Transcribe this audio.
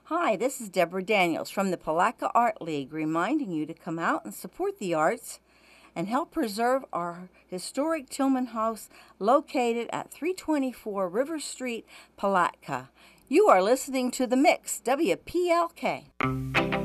Hi, this is Deborah Daniels from the Palatka Art League, reminding you to come out and support the arts and help preserve our historic Tillman House located at 324 River Street, Palatka. You are listening to The Mix, WPLK.